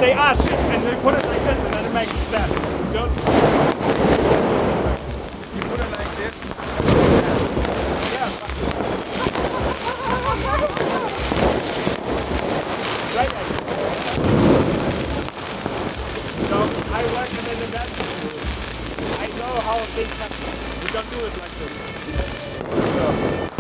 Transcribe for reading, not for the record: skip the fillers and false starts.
say, ah shit, and they put it like this, and then it makes that. Don't. You put it like this. Yeah. Right. So I work in an event. I know how things happen. We don't do it like this. So.